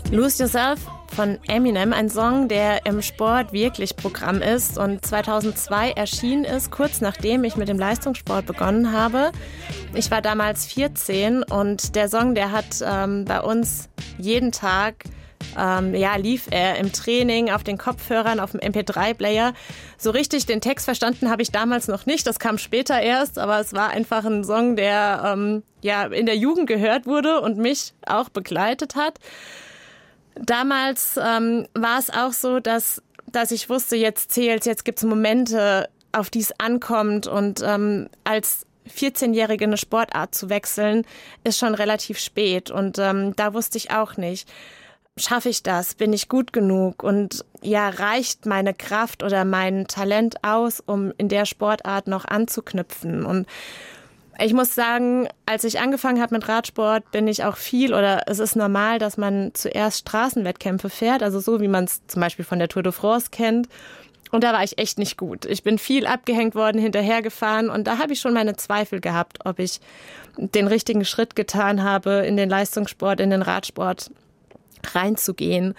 Lose Yourself von Eminem, ein Song, der im Sport wirklich Programm ist und 2002 erschienen ist, kurz nachdem ich mit dem Leistungssport begonnen habe. Ich war damals 14 und der Song, der hat bei uns jeden Tag lief er im Training, auf den Kopfhörern, auf dem MP3-Player. So richtig den Text verstanden habe ich damals noch nicht, das kam später erst, aber es war einfach ein Song, der in der Jugend gehört wurde und mich auch begleitet hat. Damals war es auch so, dass ich wusste, jetzt zählt's, jetzt gibt's Momente, auf die es ankommt und als 14-Jährige eine Sportart zu wechseln, ist schon relativ spät und da wusste ich auch nicht, schaffe ich das, bin ich gut genug und reicht meine Kraft oder mein Talent aus, um in der Sportart noch anzuknüpfen. Und ich muss sagen, als ich angefangen habe mit Radsport, bin ich auch es ist normal, dass man zuerst Straßenwettkämpfe fährt, also so wie man es zum Beispiel von der Tour de France kennt. Und da war ich echt nicht gut. Ich bin viel abgehängt worden, hinterhergefahren und da habe ich schon meine Zweifel gehabt, ob ich den richtigen Schritt getan habe, in den Leistungssport, in den Radsport reinzugehen.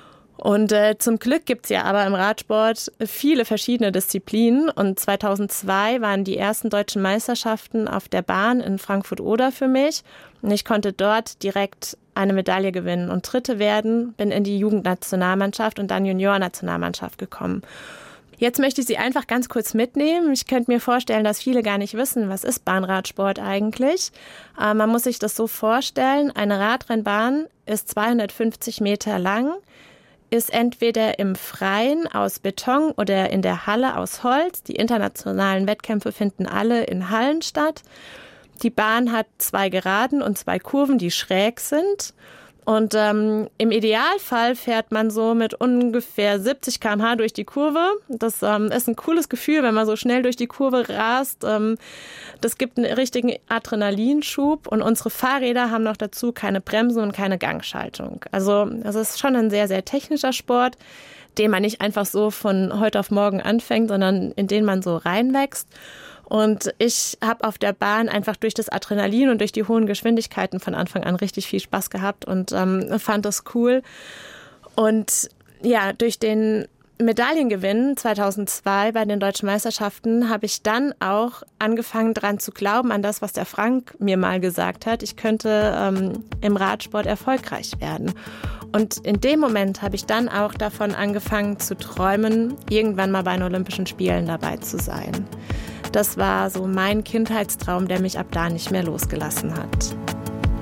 Und zum Glück gibt's ja aber im Radsport viele verschiedene Disziplinen und 2002 waren die ersten deutschen Meisterschaften auf der Bahn in Frankfurt-Oder für mich und ich konnte dort direkt eine Medaille gewinnen und Dritte werden, bin in die Jugendnationalmannschaft und dann Juniornationalmannschaft gekommen. Jetzt möchte ich Sie einfach ganz kurz mitnehmen. Ich könnte mir vorstellen, dass viele gar nicht wissen, was ist Bahnradsport eigentlich. Man muss sich das so vorstellen, eine Radrennbahn ist 250 Meter lang, ist entweder im Freien aus Beton oder in der Halle aus Holz. Die internationalen Wettkämpfe finden alle in Hallen statt. Die Bahn hat 2 Geraden und 2 Kurven, die schräg sind. Und im Idealfall fährt man so mit ungefähr 70 km/h durch die Kurve. Das ist ein cooles Gefühl, wenn man so schnell durch die Kurve rast. Das gibt einen richtigen Adrenalinschub. Und unsere Fahrräder haben noch dazu keine Bremsen und keine Gangschaltung. Also es ist schon ein sehr, sehr technischer Sport, den man nicht einfach so von heute auf morgen anfängt, sondern in den man so reinwächst. Und ich habe auf der Bahn einfach durch das Adrenalin und durch die hohen Geschwindigkeiten von Anfang an richtig viel Spaß gehabt und fand das cool. Und ja, durch den Medaillengewinn 2002 bei den Deutschen Meisterschaften habe ich dann auch angefangen dran zu glauben, an das, was der Frank mir mal gesagt hat. Ich könnte im Radsport erfolgreich werden. Und in dem Moment habe ich dann auch davon angefangen zu träumen, irgendwann mal bei den Olympischen Spielen dabei zu sein. Das war so mein Kindheitstraum, der mich ab da nicht mehr losgelassen hat.